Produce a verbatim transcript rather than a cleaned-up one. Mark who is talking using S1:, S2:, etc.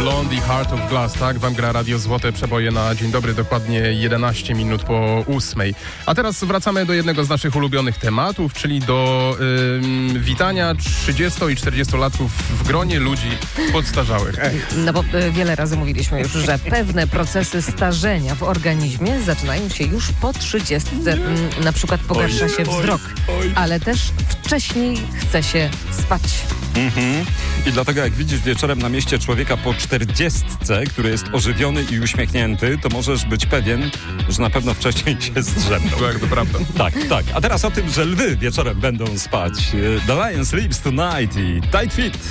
S1: Blondie, Heart of Glass, tak? Wam gra Radio Złote Przeboje na dzień dobry, dokładnie jedenaście minut po ósmej. A teraz wracamy do jednego z naszych ulubionych tematów, czyli do ym, witania trzydziesto- i czterdziestolatków w gronie ludzi podstarzałych. Ej.
S2: No bo y, wiele razy mówiliśmy już, że pewne procesy starzenia w organizmie zaczynają się już po trzydziestce. Mm, na przykład pogarsza się wzrok, ale też wcześniej chce się spać.
S3: Mhm. I dlatego jak widzisz wieczorem na mieście człowieka po czterdziestce, który jest ożywiony i uśmiechnięty, to możesz być pewien, że na pewno wcześniej się zdrzemnął.
S1: Tak, to prawda.
S3: Tak, tak. A teraz o tym, że lwy wieczorem będą spać. The Lion Sleeps Tonight i Tight Fit.